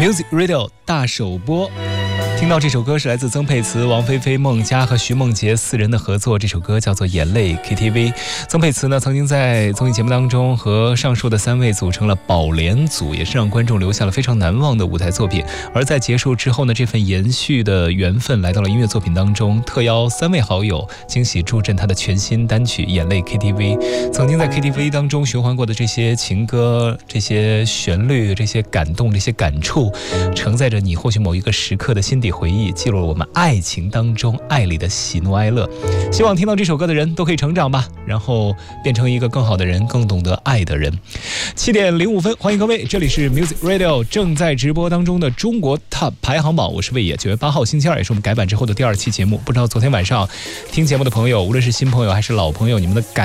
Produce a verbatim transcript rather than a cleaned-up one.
Music Radio 大首播。听到这首歌是来自曾沛慈、王菲菲、孟佳和徐梦洁四人的合作，这首歌叫做《眼泪 K T V》。曾沛慈呢，曾经在综艺节目当中和上述的三位组成了宝莲组，也是让观众留下了非常难忘的舞台作品。而在结束之后呢，这份延续的缘分来到了音乐作品当中，特邀三位好友惊喜助阵他的全新单曲《眼泪 K T V》。曾经在 K T V 当中循环过的这些情歌、这些旋律、这些感动、这些感触，承载着你或许某一个时刻的心底回忆，记录了我们爱情当中爱里的喜怒哀乐。希望听到这首歌的人都可以成长吧，然后变成一个更好的人，更懂得爱的人。七点零五分，欢迎各位，这里是 Music Radio 正在直播当中的中国 Top 排行榜，我是魏野。九月八号星期二，也是我们改版之后的第二期节目。不知道昨天晚上听节目的朋友，无论是新朋友还是老朋友，你们的感